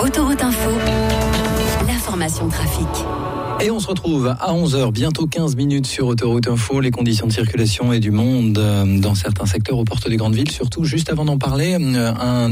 Autoroute Info, l'information trafic. Et on se retrouve à 11h, bientôt 15 minutes sur Autoroute Info. Les conditions de circulation et du monde dans certains secteurs aux portes des grandes villes, surtout juste avant d'en parler, un